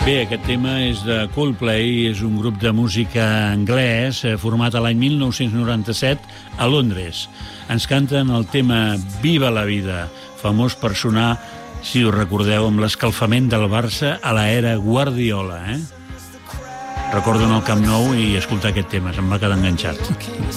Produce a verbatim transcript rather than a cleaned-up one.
Bé, aquest tema és de Coldplay, és un grup de música anglès format a l'any mil nou-cents noranta-set a Londres. Ens canten el tema Viva la vida, famós per sonar, si us recordeu, amb l'escalfament del Barça a l'era Guardiola. Eh? Recordo en el Camp Nou i escoltar aquest tema, se'm va quedar enganxat.